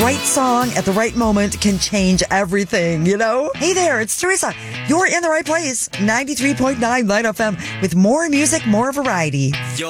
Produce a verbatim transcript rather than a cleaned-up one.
right song at the right moment can change everything, you know? Hey there, it's Teresa. You're in the right place. ninety-three point nine Light F M with more music, more variety.